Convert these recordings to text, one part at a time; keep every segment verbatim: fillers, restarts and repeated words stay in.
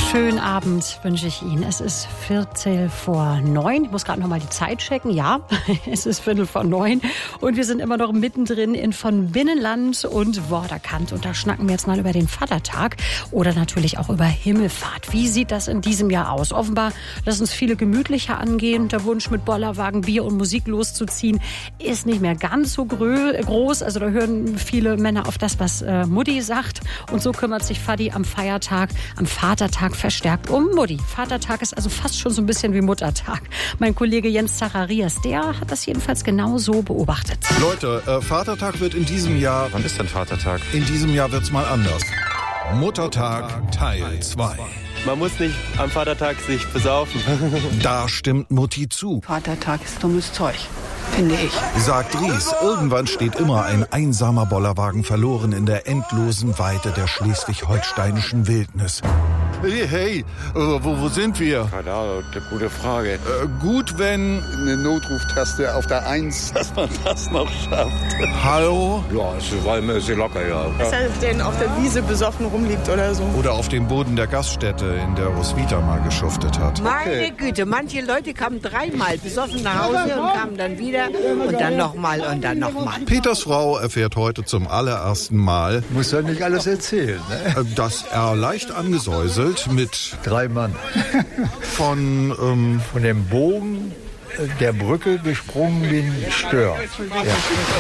Schönen Abend wünsche ich Ihnen. Es ist Viertel vor neun. Ich muss gerade noch mal die Zeit checken. Ja, es ist Viertel vor neun. Und wir sind immer noch mittendrin in von Binnenland und Vorderkant. Und da schnacken wir jetzt mal über den Vatertag oder natürlich auch über Himmelfahrt. Wie sieht das in diesem Jahr aus? Offenbar lassen es viele gemütlicher angehen. Der Wunsch, mit Bollerwagen, Bier und Musik loszuziehen, ist nicht mehr ganz so groß. Also da hören viele Männer auf das, was äh, Mutti sagt. Und so kümmert sich Vati am Feiertag, am Vatertag verstärkt um Mutti. Vatertag ist also fast schon so ein bisschen wie Muttertag. Mein Kollege Jens Zacharias, der hat das jedenfalls genau so beobachtet. Leute, äh, Vatertag wird in diesem Jahr... Wann ist denn Vatertag? In diesem Jahr wird's mal anders. Muttertag Teil zwei. Man muss nicht am Vatertag sich besaufen. Da stimmt Mutti zu. Vatertag ist dummes Zeug, finde ich. Sagt Ries, irgendwann steht immer ein einsamer Bollerwagen verloren in der endlosen Weite der schleswig-holsteinischen Wildnis. Hey, hey, äh, wo, wo sind wir? Keine Ahnung, eine gute Frage. Äh, gut, wenn... Eine Notruftaste auf der eins, dass man das noch schafft. Hallo? Ja, es war immer sehr locker, ja. Dass er denn auf der Wiese besoffen rumliegt oder so. Oder auf dem Boden der Gaststätte, in der Roswitha mal geschuftet hat. Meine Güte, manche Leute kamen dreimal besoffen nach Hause und kamen dann wieder und dann nochmal und dann nochmal. Peters Frau erfährt heute zum allerersten Mal, Muss ja nicht alles erzählen, ne? äh, dass er leicht angesäuselt mit Drei Mann. von... Ähm, Von dem Bogen der Brücke gesprungen bin Stör. Ja.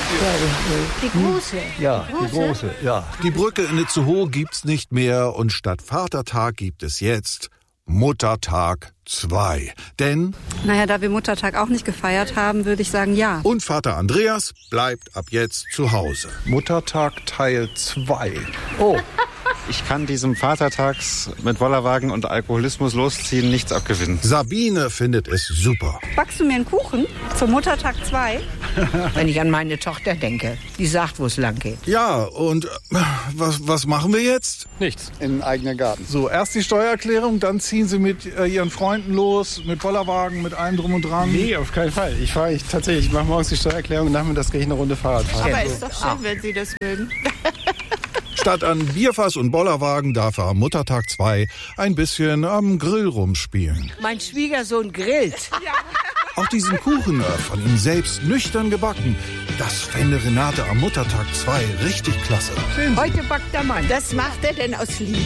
Die große. Ja, die große, ja. Die Brücke in Itzehoe gibt's nicht mehr und statt Vatertag gibt es jetzt Muttertag zwei. Denn... Naja, da wir Muttertag auch nicht gefeiert haben, würde ich sagen, ja. Und Vater Andreas bleibt ab jetzt zu Hause. Muttertag Teil zwei. Oh, Ich kann diesem Vatertags mit Bollerwagen und Alkoholismus losziehen nichts abgewinnen. Sabine findet es super. Backst du mir einen Kuchen zum Muttertag zwei? Wenn ich an meine Tochter denke, die sagt, wo es lang geht. Ja, und äh, was, was machen wir jetzt? Nichts. In eigener Garten. So, erst die Steuererklärung, dann ziehen Sie mit äh, Ihren Freunden los, mit Bollerwagen, mit allem drum und dran. Nee, auf keinen Fall. Ich fahre ich tatsächlich, ich mache morgens die Steuererklärung und nachmittags gehe ich eine Runde Fahrrad fahren. Aber ist doch schön, wenn Sie das mögen. Statt an Bierfass und Bollerwagen darf er am Muttertag zwei ein bisschen am Grill rumspielen. Mein Schwiegersohn grillt. Auch diesen Kuchen, äh, von ihm selbst nüchtern gebacken, das fände Renate am Muttertag zwei richtig klasse. Heute backt der Mann. Das macht er denn aus Liebe.